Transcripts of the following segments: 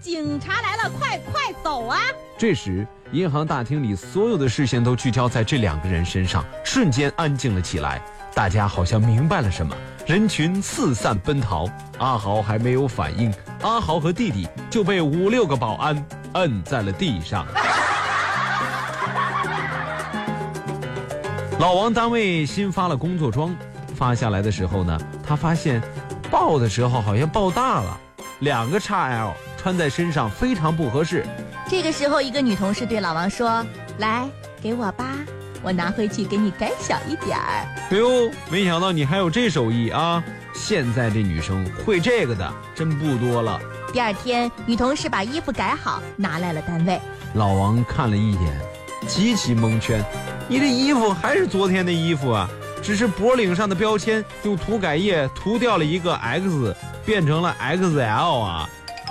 警察来了，快走啊！ 这时银行大厅里所有的视线都聚焦在这2个人身上，瞬间安静了起来。大家好像明白了什么，人群四散奔逃。阿豪还没有反应，阿豪和弟弟就被5、6个保安摁在了地上。老王单位新发了工作装，发下来的时候呢，他发现抱的时候好像抱大了，2个 XL 穿在身上非常不合适。 这个时候，一个女同事对老王说：“来，给我吧，我拿回去给你改小一点儿。” 哎呦，没想到你还有这手艺啊！现在这女生会这个的真不多了。 第2天，女同事把衣服改好，拿来了单位。 老王看了一眼，极其蒙圈。你这衣服还是昨天的衣服啊，只是脖领上的标签用涂改液涂掉了一个 X， 变成了 XL 啊。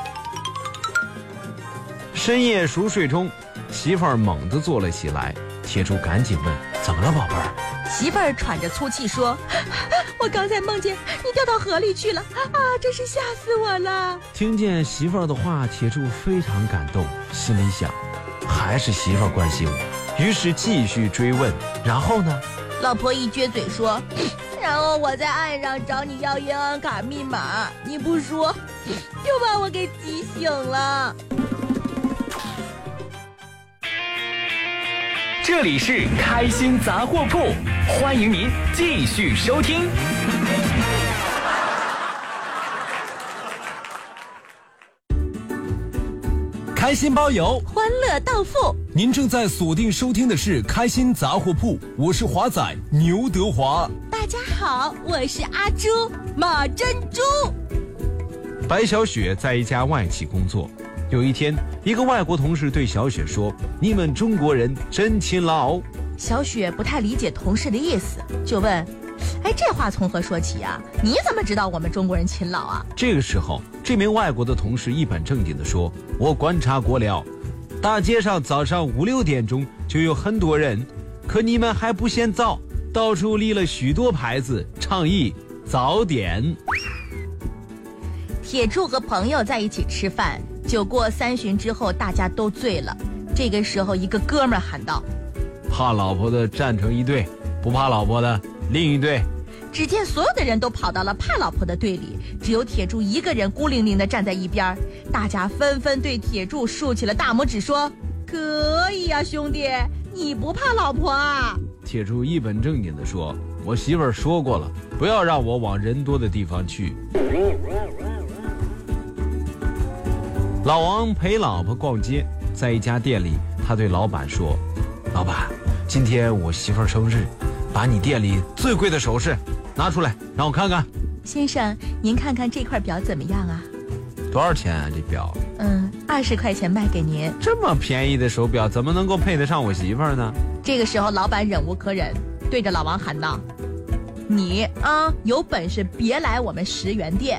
深夜熟睡中，媳妇儿猛地坐了起来，铁柱赶紧问：“怎么了，宝贝儿？” 媳妇儿喘着粗气说：“我刚才梦见你掉到河里去了啊，真是吓死我了。” 听见媳妇儿的话，铁柱非常感动，心里想，还是媳妇儿关心我，于是继续追问。然后呢？ 老婆一撅嘴说：“然后我在岸上找你要银行卡密码，你不说，就把我给急醒了。” 这里是开心杂货铺，欢迎您继续收听。 开心包邮， 欢乐到付。 您正在锁定收听的是开心杂货铺，我是华仔牛德华。 大家好，我是阿朱马珍珠。 白小雪在一家外企工作。有一天，一个外国同事对小雪说：“你们中国人真勤劳。” 小雪不太理解同事的意思，就问：“哎，这话从何说起啊？你怎么知道我们中国人勤劳啊？” 这个时候，这名外国的同事一本正经地说：“我观察过了，大街上早上5、6点钟就有很多人，可你们还不嫌早，到处立了许多牌子，倡议早点。” 铁柱和朋友在一起吃饭，酒过3巡之后，大家都醉了。这个时候，一个哥们儿喊道：“ 怕老婆的站成一队，不怕老婆的另一队。” 只见所有的人都跑到了怕老婆的队里，只有铁柱一个人孤零零地站在一边。大家纷纷对铁柱竖起了大拇指，说：“可以啊，兄弟，你不怕老婆啊？” 铁柱一本正经地说：“我媳妇儿说过了，不要让我往人多的地方去。”老王陪老婆逛街，在一家店里，他对老板说：“老板，今天我媳妇儿生日，把你店里最贵的首饰拿出来，让我看看。” 先生，您看看这块表怎么样啊？ 多少钱啊？这表 ？20块钱卖给您。 这么便宜的手表，怎么能够配得上我媳妇儿呢？ 这个时候，老板忍无可忍，对着老王喊道：“你啊，有本事别来我们10元店。”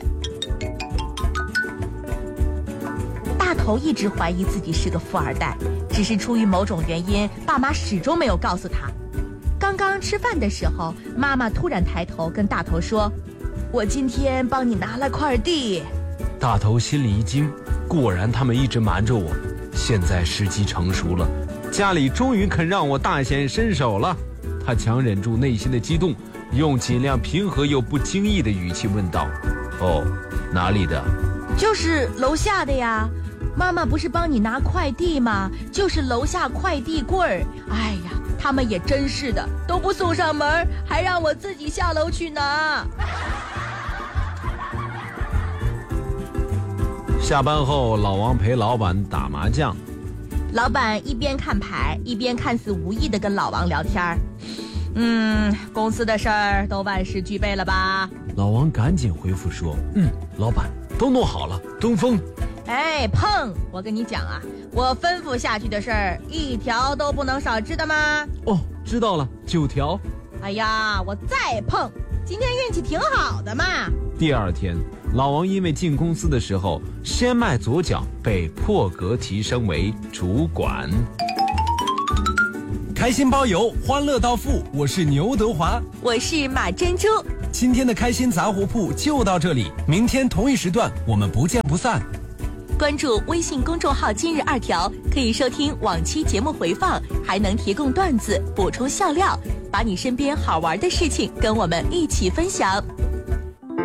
大头一直怀疑自己是个富二代，只是出于某种原因，爸妈始终没有告诉他。刚刚吃饭的时候，妈妈突然抬头跟大头说：“我今天帮你拿了块地。” 大头心里一惊，果然他们一直瞒着我，现在时机成熟了，家里终于肯让我大显身手了。他强忍住内心的激动，用尽量平和又不经意的语气问道：“哦，哪里的？”“ 就是楼下的呀。妈妈不是帮你拿快递吗？就是楼下快递柜儿。哎呀，他们也真是的，都不送上门，还让我自己下楼去拿。” 下班后，老王陪老板打麻将。 老板一边看牌，一边看似无意的跟老王聊天。公司的事儿都万事俱备了吧？ 老王赶紧回复说：“老板都弄好了，东风。” 哎，碰！我跟你讲啊，我吩咐下去的事儿1条都不能少，知道吗？ 哦，知道了，9条。 哎呀，我再碰！今天运气挺好的嘛。 第2天，老王因为进公司的时候先迈左脚，被破格提升为主管。 开心包邮，欢乐到付，我是牛德华， 我是马珍珠。 今天的开心杂货铺就到这里，明天同一时段我们不见不散。 关注微信公众号今日2条，可以收听往期节目回放，还能提供段子、补充笑料，把你身边好玩的事情跟我们一起分享。